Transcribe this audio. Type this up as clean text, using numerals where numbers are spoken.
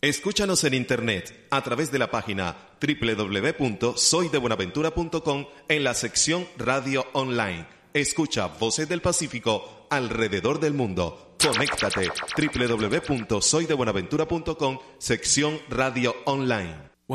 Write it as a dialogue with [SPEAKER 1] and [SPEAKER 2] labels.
[SPEAKER 1] Escúchanos en internet a través de la página www.soydebuenaventura.com en la sección Radio Online. Escucha Voces del Pacífico alrededor del mundo. Conéctate www.soydebuenaventura.com sección Radio Online.